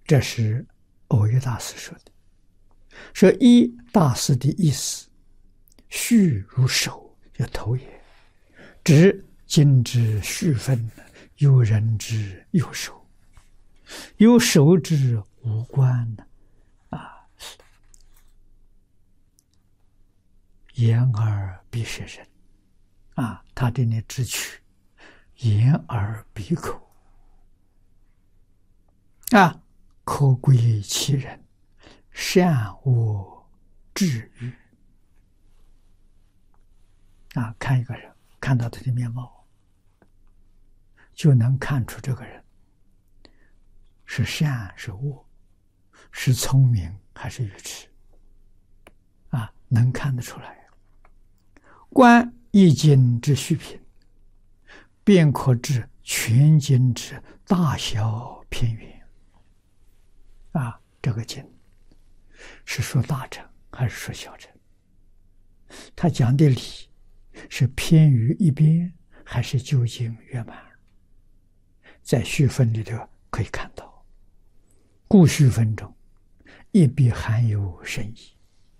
这是耦约大师说的，说一大师的意思，序如手，有头也，指今之序分，有人之有手，有手之无关言而必是人他这里只取言而必口可归其人，善恶至于看一个人，看到他的面貌，就能看出这个人是善是恶，是聪明还是愚痴能看得出来。观一经之序品，便可知全经之大小偏远这个经是说大乘还是说小乘？他讲的理是偏于一边还是究竟圆满？在序分里头可以看到，故序分中一必含有深意。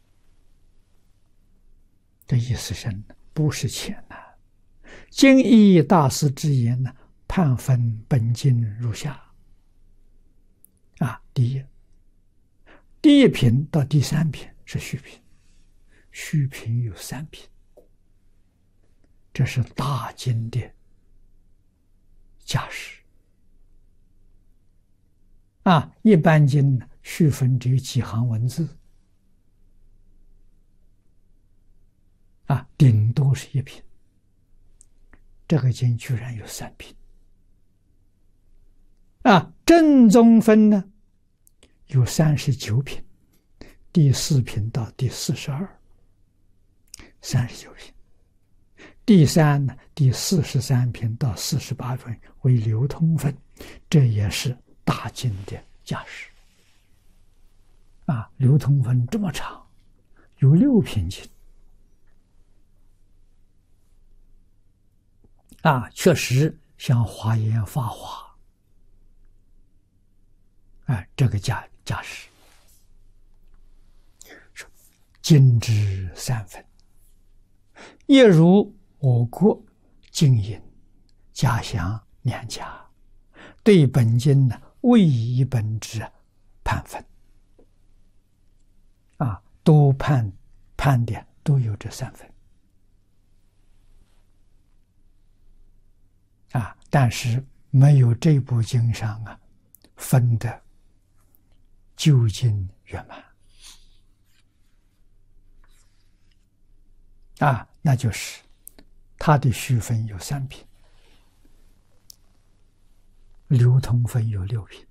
这意思深，不是浅经义大师之言判分本经如下第一品到第三品是序品，序品有3品，这是大经的架势一般经序分只有几行文字顶多是1品，这个经居然有3品正宗分呢有39品，第4品到第42，39品。第3呢，第43品到48品为流通分，这也是大经的架势流通分这么长，有6品经确实像华严法华这个架势。经之3分，亦如我国经营家乡2家，对本经未以本之判分都判的都有这3分但是没有这部经上分的究竟圆满那就是它的序分有3品，流通分有6品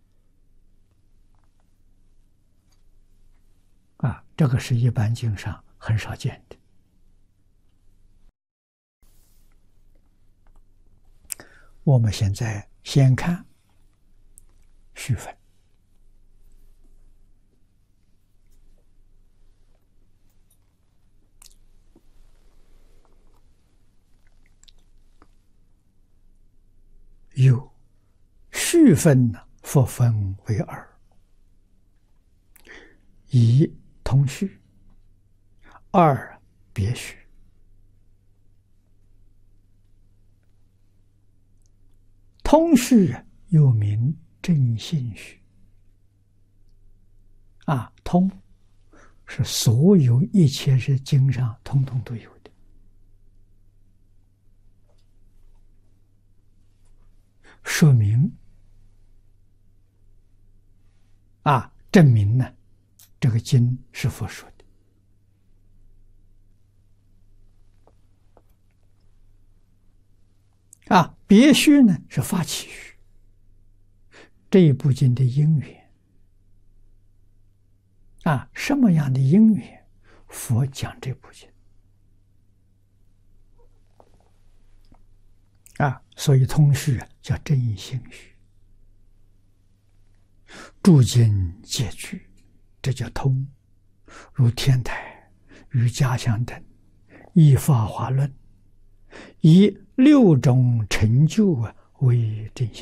这个是一般经上很少见的。我们现在先看序分。有序分复分为2，一通序，2别序。通序又名正信序通是所有一切是经上统统都有的说明证明这个经是佛说的别序是发起序，这一部经的因缘什么样的因缘佛讲这部经所以通序叫正信序，诸经皆具，这叫通，如天台、瑜伽相等，依法华论，以6种成就为正信。